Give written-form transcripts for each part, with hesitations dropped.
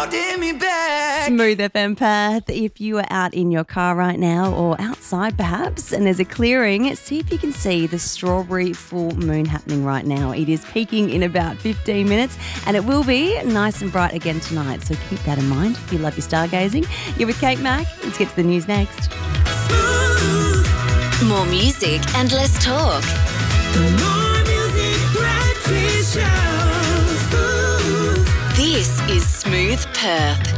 holding me back. Smooth FM Perth. If you are out in your car right now or outside perhaps and there's a clearing, see if you can see the strawberry full moon happening right now. It is peaking in about 15 minutes and it will be nice and bright again tonight. So keep that in mind if you love your stargazing. You're with Kate Mack. Let's get to the news next. More music and less talk. More music, breakfast show. This is Smooth Perth.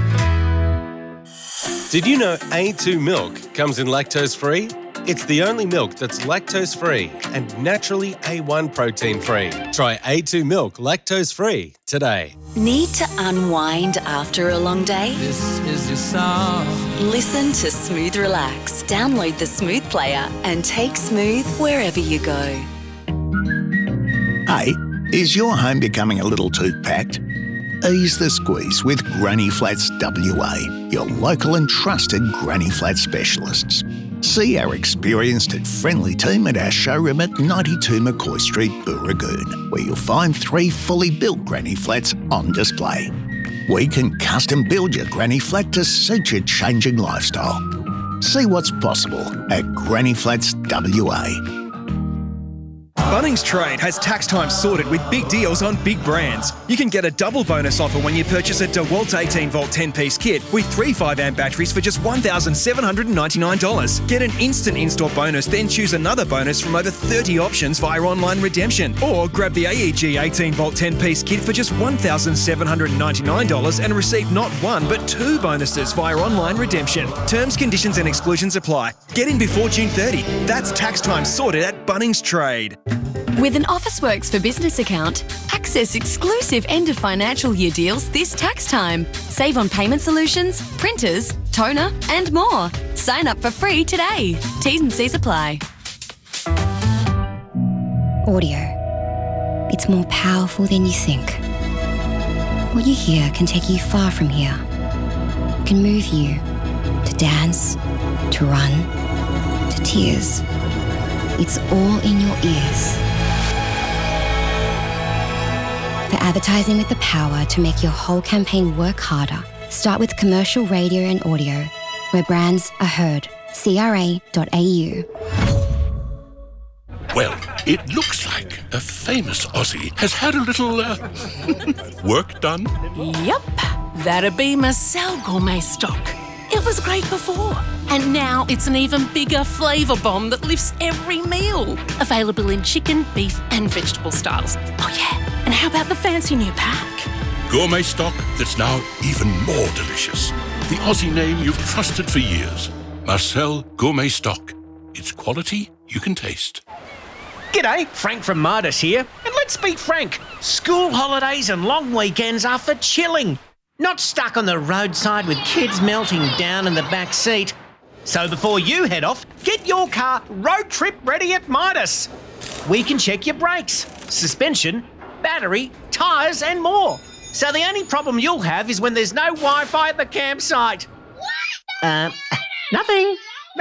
Did you know A2 milk comes in lactose-free? It's the only milk that's lactose-free and naturally A1 protein-free. Try A2 milk lactose-free today. Need to unwind after a long day? This is your song. Listen to Smooth Relax. Download the Smooth player and take Smooth wherever you go. Hey, is your home becoming a little too packed? Ease the squeeze with Granny Flats WA, your local and trusted Granny Flat specialists. See our experienced and friendly team at our showroom at 92 McCoy Street, Booragoon, where you'll find 3 fully built Granny Flats on display. We can custom build your Granny Flat to suit your changing lifestyle. See what's possible at Granny Flats WA. Bunnings Trade has tax time sorted with big deals on big brands. You can get a double bonus offer when you purchase a DeWalt 18-volt 10-piece kit with 3 5-amp batteries for just $1,799. Get an instant in-store bonus, then choose another bonus from over 30 options via online redemption. Or grab the AEG 18-volt 10-piece kit for just $1,799 and receive not 1 but 2 bonuses via online redemption. Terms, conditions and exclusions apply. Get in before June 30. That's tax time sorted at Bunnings Trade. With an Officeworks for Business account, access exclusive end of financial year deals this tax time. Save on payment solutions, printers, toner, and more. Sign up for free today. T's and C's apply. Audio. It's more powerful than you think. What you hear can take you far from here. It can move you to dance, to run, to tears. It's all in your ears. For advertising with the power to make your whole campaign work harder, start with commercial radio and audio, where brands are heard. CRA.au. Well, it looks like a famous Aussie has had a little work done. Yep, that'd be Marcel Gourmet Stock. It was great before, and now it's an even bigger flavour bomb that lifts every meal. Available in chicken, beef and vegetable styles. Oh yeah, and how about the fancy new pack? Gourmet stock that's now even more delicious. The Aussie name you've trusted for years. Marcel Gourmet Stock. It's quality you can taste. G'day, Frank from Midas here. And let's be frank, school holidays and long weekends are for chilling. Not stuck on the roadside with kids melting down in the back seat. So before you head off, get your car road trip ready at Midas. We can check your brakes, suspension, battery, tyres and more. So the only problem you'll have is when there's no Wi-Fi at the campsite. Nothing.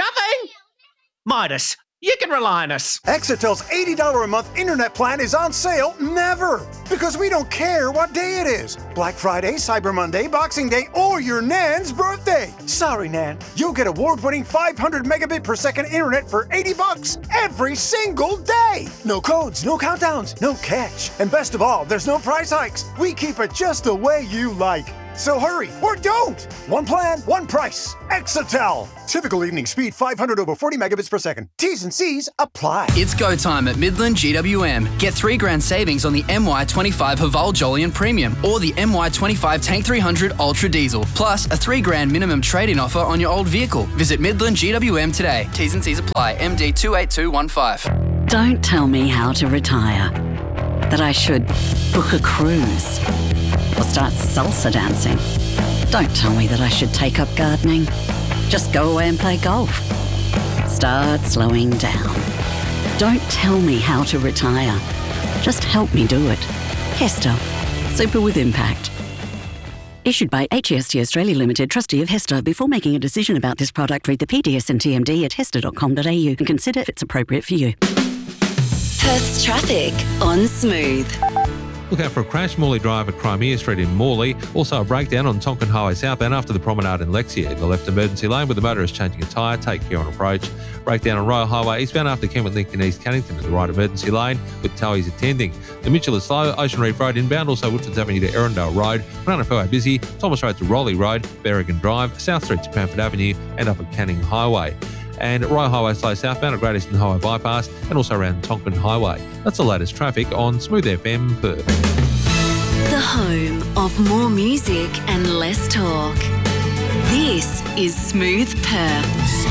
Midas, you can rely on us. Exitel's $80 a month internet plan is on sale never, because we don't care what day it is. Black Friday, Cyber Monday, Boxing Day, or your Nan's birthday. Sorry, Nan. You'll get award-winning 500 megabit per second internet for $80 every single day. No codes, no countdowns, no catch. And best of all, there's no price hikes. We keep it just the way you like. So hurry, or don't! One plan, one price. Exitel. Typical evening speed 500 over 40 megabits per second. T's and C's apply. It's go time at Midland GWM. Get $3,000 savings on the MY25 Haval Jolyon Premium or the MY25 Tank 300 Ultra Diesel, plus a $3,000 minimum trade-in offer on your old vehicle. Visit Midland GWM today. T's and C's apply. MD 28215. Don't tell me how to retire. That I should book a cruise or start salsa dancing. Don't tell me that I should take up gardening. Just go away and play golf. Start slowing down. Don't tell me how to retire. Just help me do it. Hester. Super with impact. Issued by HEST Australia Limited, trustee of Hester. Before making a decision about this product, read the PDS and TMD at hester.com.au and consider if it's appropriate for you. Perth's traffic on Smooth. Look out for a crash, Morley Drive at Crimea Street in Morley. Also a breakdown on Tonkin Highway southbound after the promenade in Lexia. In the left emergency lane with the motorist changing a tyre, take care on approach. Breakdown on Royal Highway eastbound after Kenwood Link in East Cannington in the right emergency lane with towies attending. The Mitchell is slow, Ocean Reef Road inbound, also Woodfords Avenue to Erindale Road, Ranafua busy, Thomas Road to Rowley Road, Berrigan Drive, South Street to Pamford Avenue and up at Canning Highway. And Royal Highway slow southbound at Great Eastern Highway bypass and also around Tonkin Highway. That's the latest traffic on Smooth FM Perth. The home of more music and less talk. This is Smooth Perth.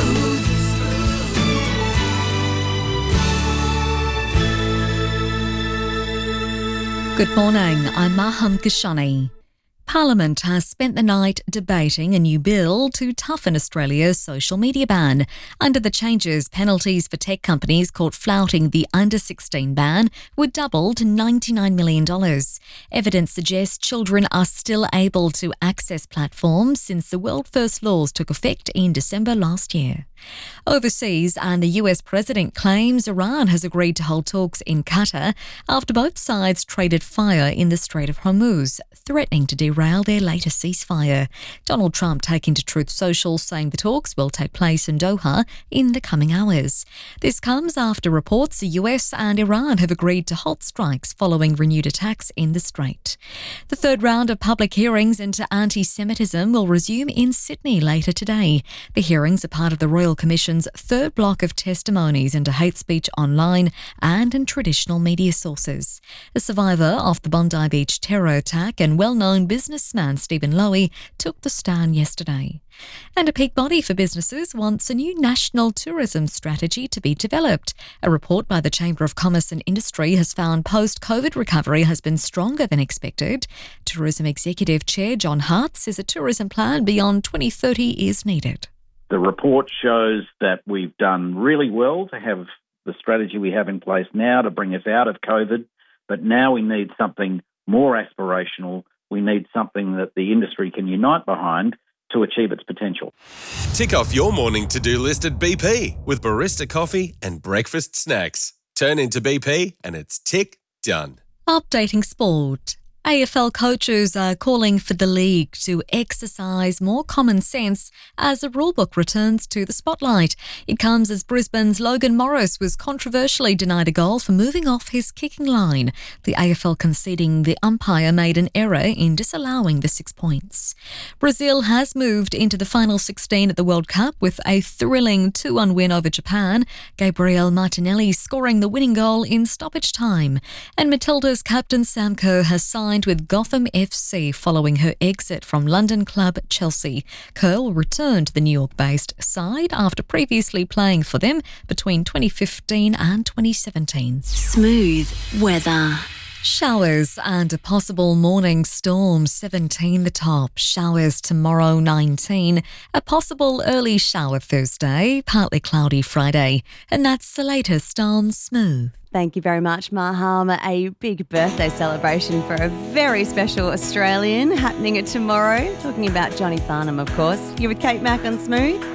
Good morning, I'm Maham Kashani. Parliament has spent the night debating a new bill to toughen Australia's social media ban. Under the changes, penalties for tech companies caught flouting the under-16 ban would double to $99 million. Evidence suggests children are still able to access platforms since the World First laws took effect in December last year. Overseas, and the US president claims Iran has agreed to hold talks in Qatar after both sides traded fire in the Strait of Hormuz, threatening to derail their latest ceasefire. Donald Trump taking to Truth Social, saying the talks will take place in Doha in the coming hours. This comes after reports the US and Iran have agreed to halt strikes following renewed attacks in the Strait. The third round of public hearings into anti-Semitism will resume in Sydney later today. The hearings are part of the Royal Commission's third block of testimonies into hate speech online and in traditional media sources. The survivor of the Bondi Beach terror attack and well-known businessman Stephen Lowy took the stand yesterday. And a peak body for businesses wants a new national tourism strategy to be developed. A report by the Chamber of Commerce and Industry has found post-COVID recovery has been stronger than expected. Tourism Executive Chair John Hart says a tourism plan beyond 2030 is needed. The report shows that we've done really well to have the strategy we have in place now to bring us out of COVID, but now we need something more aspirational. We need something that the industry can unite behind to achieve its potential. Tick off your morning to-do list at BP with barista coffee and breakfast snacks. Turn into BP and it's tick done. Updating sport. AFL coaches are calling for the league to exercise more common sense as the rulebook returns to the spotlight. It comes as Brisbane's Logan Morris was controversially denied a goal for moving off his kicking line, the AFL conceding the umpire made an error in disallowing the 6 points. Brazil has moved into the final 16 at the World Cup with a thrilling 2-1 win over Japan, Gabriel Martinelli scoring the winning goal in stoppage time. And Matilda's captain Sam Kerr has signed with Gotham FC following her exit from London club Chelsea. Kerr will return to the New York-based side after previously playing for them between 2015 and 2017. Smooth weather. Showers and a possible morning storm, 17 the top. Showers tomorrow, 19. A possible early shower Thursday, partly cloudy Friday. And that's the latest on Smooth. Thank you very much, Maham. A big birthday celebration for a very special Australian happening tomorrow. Talking about Johnny Farnham, of course. You're with Kate Mack on Smooth.